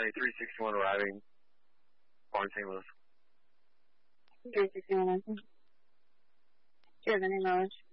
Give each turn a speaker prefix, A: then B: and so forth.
A: County 361 arriving, Barnes, St. Louis.
B: 361. Do you have any knowledge?